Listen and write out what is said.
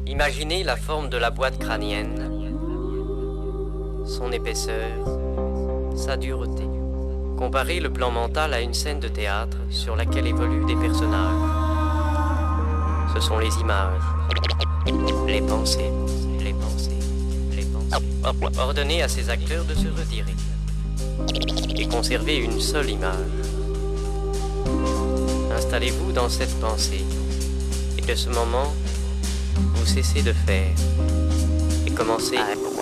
Imaginez la forme de la boîte crânienne, son épaisseur, sa dureté. Comparez le plan mental à une scène de théâtre sur laquelle évoluent des personnages. Ce sont les images, les pensées, les pensées, les pensées. Ordonnez à ces acteurs de se retirer et conservez une seule image. Installez-vous dans cette pensée et de ce moment, vous cessez de faire et commencez à